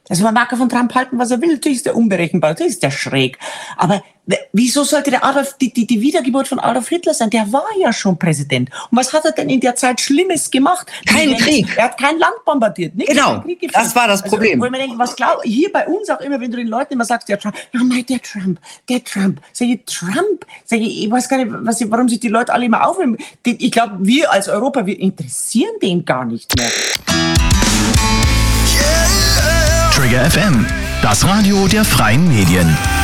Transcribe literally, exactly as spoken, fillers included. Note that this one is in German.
Also man mag von Trump halten, was er will. Natürlich ist der unberechenbar, natürlich ist der schräg. Aber wieso sollte der Adolf, die, die, die Wiedergeburt von Adolf Hitler sein? Der war ja schon Präsident. Und was hat er denn in der Zeit Schlimmes gemacht? Kein Krieg. Er hat kein Land bombardiert. Nichts. Genau, das war das Problem. Also, wo man denkt, was glaub, hier bei uns auch immer, wenn du den Leuten immer sagst, der Trump, ja nein, der Trump, der Trump. Sag ich, Trump? Sag ich, ich weiß gar nicht, was, warum sich die Leute alle immer aufnehmen. Ich glaube, wir als Europa, wir interessieren den gar nicht mehr. Trigger F M, das Radio der Freien Medien.